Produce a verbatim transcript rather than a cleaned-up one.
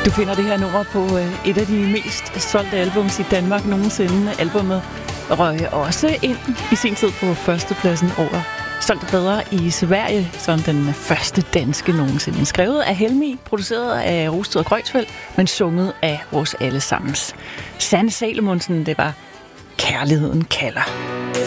Du finder det her nummer på et af de mest solgte albums i Danmark nogensinde. Albumet røg også ind i sin tid på førstepladsen over solgte bedre i Sverige, som den første danske nogensinde. Skrevet af Helmi, produceret af Rosted og Grønsfeldt, men sunget af vores allesammens Sanne Salomonsen. Det var Kærligheden kalder.